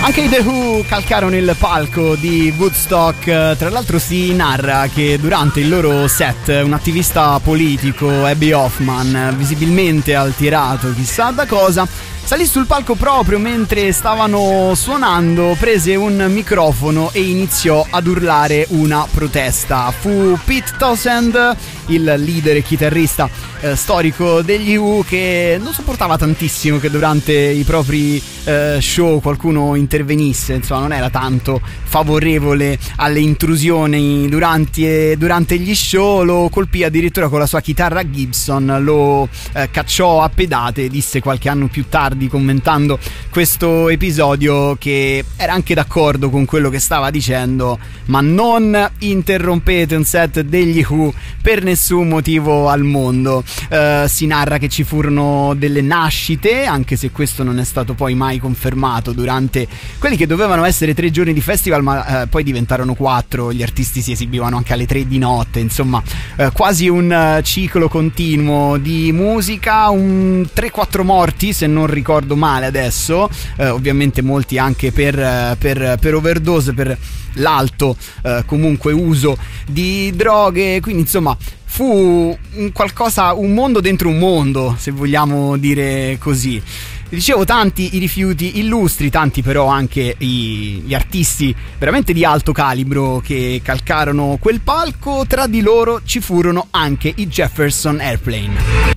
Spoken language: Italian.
Anche i The Who calcarono il palco di Woodstock. Tra l'altro si narra che durante il loro set un attivista politico, Abbie Hoffman, visibilmente alterato chissà da cosa, salì sul palco proprio mentre stavano suonando, prese un microfono e iniziò ad urlare una protesta. Fu Pete Townshend, il leader e chitarrista storico degli Who, che non sopportava tantissimo che durante i propri show qualcuno intervenisse, insomma non era tanto favorevole alle intrusioni durante gli show. Lo colpì addirittura con la sua chitarra Gibson, lo cacciò a pedate. Disse qualche anno più tardi, commentando questo episodio, che era anche d'accordo con quello che stava dicendo, ma non interrompete un set degli Who per nessun motivo al mondo. Si narra che ci furono delle nascite, anche se questo non è stato poi mai confermato, durante quelli che dovevano essere 3 giorni di festival, ma poi diventarono 4. Gli artisti si esibivano anche alle 3 di notte, insomma quasi un ciclo continuo di musica. Un 3-4 morti, se non ricordo male adesso, ovviamente molti anche per overdose, per l'alto comunque uso di droghe. Quindi insomma fu un mondo dentro un mondo, se vogliamo dire così. Dicevo, tanti i rifiuti illustri, tanti però anche gli artisti veramente di alto calibro che calcarono quel palco. Tra di loro ci furono anche i Jefferson Airplane.